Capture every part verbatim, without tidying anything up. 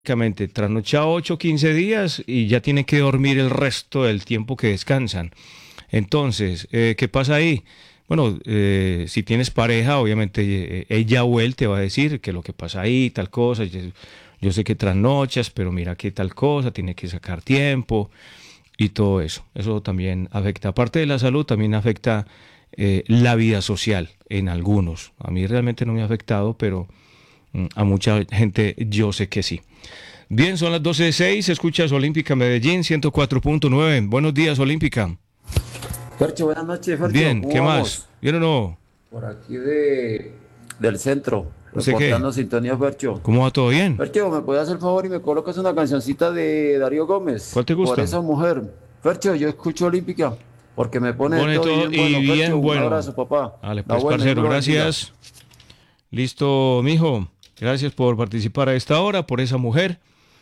Prácticamente trasnocha ocho o quince días y ya tiene que dormir el resto del tiempo que descansan. Entonces, eh, ¿qué pasa ahí? Bueno, eh, si tienes pareja, obviamente eh, ella o él te va a decir que lo que pasa ahí, tal cosa. Yo, yo sé que trasnochas, pero mira que tal cosa, tiene que sacar tiempo y todo eso. Eso también afecta. Aparte de la salud, también afecta eh, la vida social en algunos. A mí realmente no me ha afectado, pero mm, a mucha gente yo sé que sí. Bien, son las doce y seis, escuchas Olímpica Medellín ciento cuatro punto nueve. Buenos días, Olímpica. Fercho, buenas noches, Fercho. Bien, ¿Cómo ¿qué más? vamos? ¿Bien o no? Por aquí de del centro, ¿Usted qué? reportando sintonía, Fercho. ¿Cómo va todo bien? Fercho, ¿me puede hacer el favor y me colocas una cancioncita de Darío Gómez? ¿Cuál te Por gusta? esa mujer. Fercho, yo escucho Olímpica porque me pone de Pone todo y todo bien y bueno. Fercho, bien un bueno. abrazo, papá. Vale, La pues, buena, Dios me parcero, lo bendiga. gracias. Listo, mijo. Gracias por participar a esta hora, por esa mujer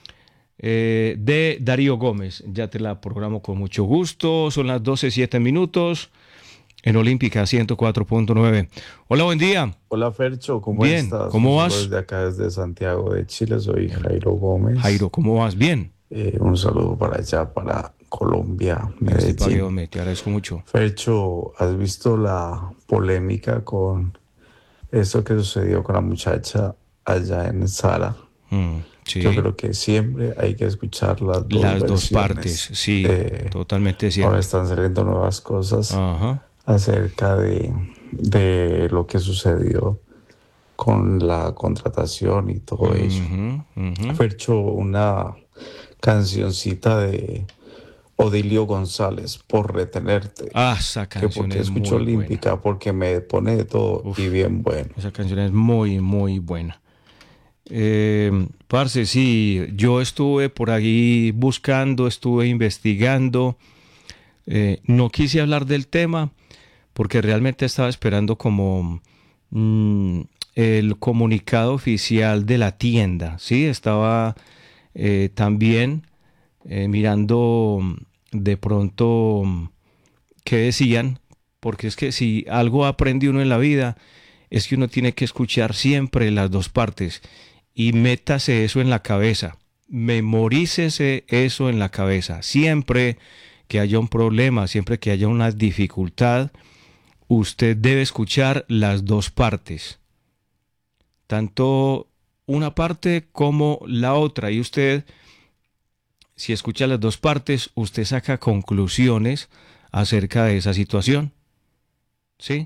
eh, de Darío Gómez. Ya te la programo con mucho gusto. Son las doce y siete minutos en Olímpica ciento cuatro punto nueve. Hola, buen día. Hola Fercho, ¿cómo Bien, estás? Un ¿cómo saludo vas? desde acá, desde Santiago de Chile. Soy Jairo Jairo, Gómez. ¿cómo vas? Bien. Eh, un saludo para allá, para Colombia, Este pagueo Medellín. me te agradezco mucho. Fercho, ¿has visto la polémica con esto que sucedió con la muchacha allá en Sara? Mm, Yo sí, creo que siempre hay que escuchar las dos las dos partes, versiones. sí, Eh, totalmente ahora cierto. están saliendo nuevas cosas Ajá. acerca de, de lo que sucedió con la contratación y todo eso. Ujú, ujú. Fercho, una cancioncita de Odilio González, Por Retenerte, Ah, esa que canción porque es escucho muy buena. Olímpica, porque me pone de todo y Uf, bien bueno. esa canción es muy, muy buena. Eh, parce, sí, yo estuve por ahí buscando, estuve investigando. Eh, no quise hablar del tema porque realmente estaba esperando como mm, el comunicado oficial de la tienda, ¿sí? Estaba eh, también eh, mirando mm, de pronto mm, qué decían, porque es que si algo aprende uno en la vida, es que uno tiene que escuchar siempre las dos partes y métase eso en la cabeza, memorícese eso en la cabeza, siempre que haya un problema, siempre que haya una dificultad, usted debe escuchar las dos partes, tanto una parte como la otra, y usted, si escucha las dos partes, usted saca conclusiones acerca de esa situación, ¿sí?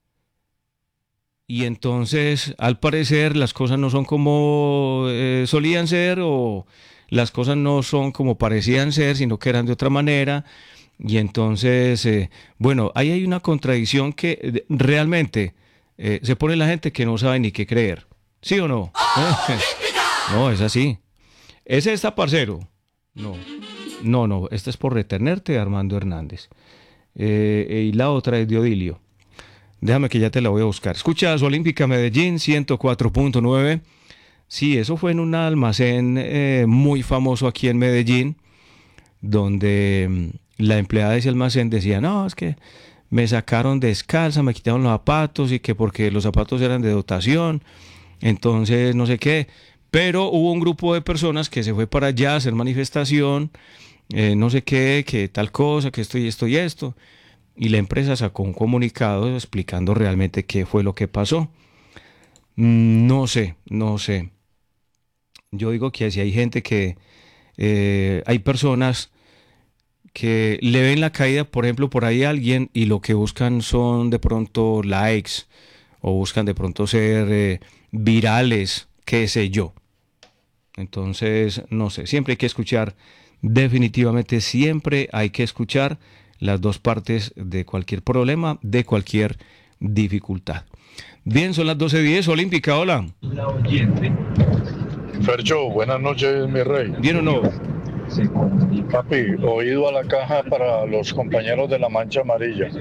Y entonces, al parecer, las cosas no son como eh, solían ser o las cosas no son como parecían ser, sino que eran de otra manera. Y entonces, eh, bueno, ahí hay una contradicción que eh, realmente eh, se pone la gente que no sabe ni qué creer. ¿Sí o no? No, es así. ¿Ese está parcero? No, no, no. Esta es por retenerte, Armando Hernández. Eh, y la otra es de Odilio. Déjame que ya te la voy a buscar. Escuchas Olímpica Medellín ciento cuatro punto nueve. Sí, eso fue en un almacén eh, muy famoso aquí en Medellín, donde mm, la empleada de ese almacén decía, no, es que me sacaron descalza, me quitaron los zapatos y que porque los zapatos eran de dotación, entonces no sé qué. Pero hubo un grupo de personas que se fue para allá a hacer manifestación, eh, no sé qué, que tal cosa, que esto y esto y esto. Y la empresa sacó un comunicado explicando realmente qué fue lo que pasó. Mm, No sé, no sé. Yo digo que si hay gente que, eh, hay personas que le ven la caída, por ejemplo, por ahí a alguien y lo que buscan son de pronto likes o buscan de pronto ser eh, virales, qué sé yo. Entonces, no sé, siempre hay que escuchar, definitivamente siempre hay que escuchar las dos partes de cualquier problema, de cualquier dificultad. Bien, son las doce y diez, Olímpica, hola. Fercho, buenas noches, mi rey. ¿Bien o no? Papi, oído a la caja para los compañeros de la Mancha Amarilla.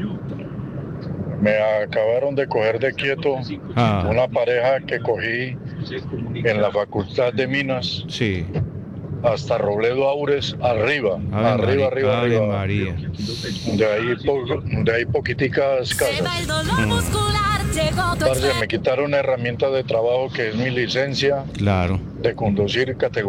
Me acabaron de coger de quieto Ah, una pareja que cogí en la Facultad de Minas sí. hasta Robledo Aures, arriba, Ave arriba, María, arriba, Ave arriba. María. De ahí, po- de ahí poquiticas Se va casas. el dolor Mm. muscular, Parce, me quitaron una herramienta de trabajo que es mi licencia Claro. de conducir categoría